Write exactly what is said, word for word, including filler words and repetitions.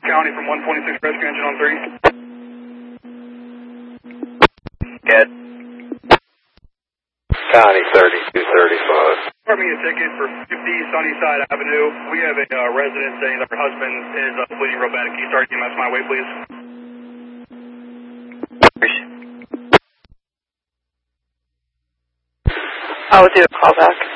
County from one twenty-six rescue engine on three. Get. County thirty-two thirty-five. Department a ticket for fifty Sunnyside Avenue. We have a uh, resident saying that her husband is uh, bleeding real bad. Can you start E M S my way, please? I will do a call back.